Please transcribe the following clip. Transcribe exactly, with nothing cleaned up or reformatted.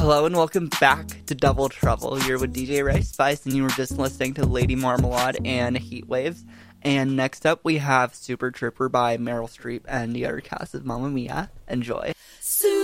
Hello and welcome back to Double Trouble. You're with D J Rice Spice and you were just listening to Lady Marmalade and Heat Waves. And next up we have Super Trooper by Meryl Streep and the other cast of Mamma Mia. Enjoy.